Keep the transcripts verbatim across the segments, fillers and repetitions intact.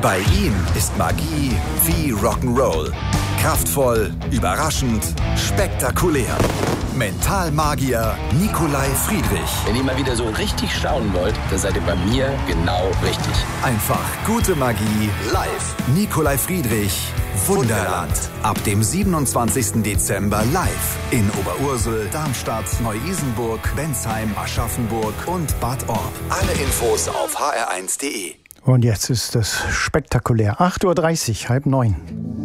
Bei ihm ist Magie wie Rock'n'Roll. Kraftvoll, überraschend, spektakulär. Mentalmagier Nikolai Friedrich. Wenn ihr mal wieder so richtig staunen wollt, dann seid ihr bei mir genau richtig. Einfach gute Magie live. Nikolai Friedrich, Wunderland. Ab dem siebenundzwanzigsten Dezember live in Oberursel, Darmstadt, Neu-Isenburg, Bensheim, Aschaffenburg und Bad Orb. Alle Infos auf h r eins punkt d e. Und jetzt ist es spektakulär. acht Uhr dreißig, halb neun.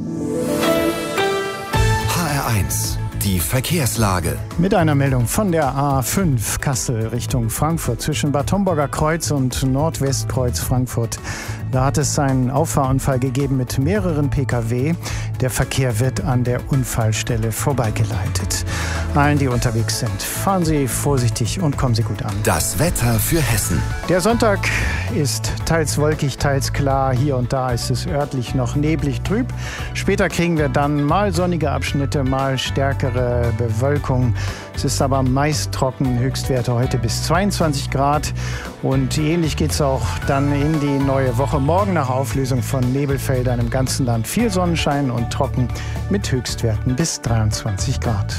H R eins, die Verkehrslage. Mit einer Meldung von der A fünf Kassel Richtung Frankfurt zwischen Bad Homburger Kreuz und Nordwestkreuz Frankfurt. Da hat es einen Auffahrunfall gegeben mit mehreren Pkw. Der Verkehr wird an der Unfallstelle vorbeigeleitet. Allen, die unterwegs sind, fahren Sie vorsichtig und kommen Sie gut an. Das Wetter für Hessen. Der Sonntag ist teils wolkig, teils klar. Hier und da ist es örtlich noch neblig trüb. Später kriegen wir dann mal sonnige Abschnitte, mal stärkere Bewölkung. Es ist aber meist trocken, Höchstwerte heute bis zweiundzwanzig Grad. Und ähnlich geht es auch dann in die neue Woche. Morgen nach Auflösung von Nebelfeldern im ganzen Land viel Sonnenschein und trocken mit Höchstwerten bis dreiundzwanzig Grad.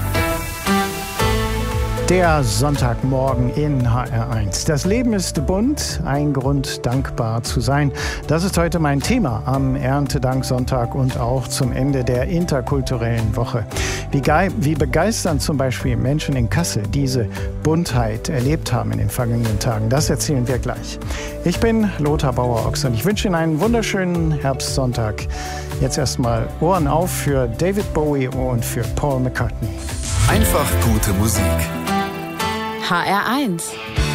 Der Sonntagmorgen in H R eins. Das Leben ist bunt, ein Grund, dankbar zu sein. Das ist heute mein Thema am Erntedanksonntag und auch zum Ende der interkulturellen Woche. Wie, ge- wie begeisternd zum Beispiel Menschen in Kassel diese Buntheit erlebt haben in den vergangenen Tagen, das erzählen wir gleich. Ich bin Lothar Bauer-Ochs und ich wünsche Ihnen einen wunderschönen Herbstsonntag. Jetzt erstmal Ohren auf für David Bowie und für Paul McCartney. Einfach gute Musik. H R eins